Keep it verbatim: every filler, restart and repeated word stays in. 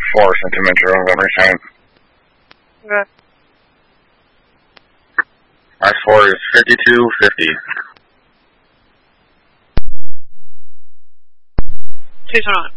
four centimeter November seventh. Okay. R four is fifty-two fifty. Please hold on.